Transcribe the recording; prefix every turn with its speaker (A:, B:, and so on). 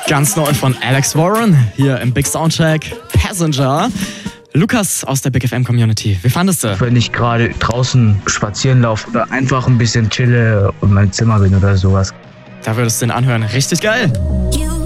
A: Ganz neu von Alex Warren, hier im Big Soundcheck, Passenger. Lukas aus der Big FM Community, wie fandest du?
B: Wenn ich gerade draußen spazieren laufe oder einfach ein bisschen chille und in meinem Zimmer bin oder sowas.
A: Da würdest du den anhören, richtig geil.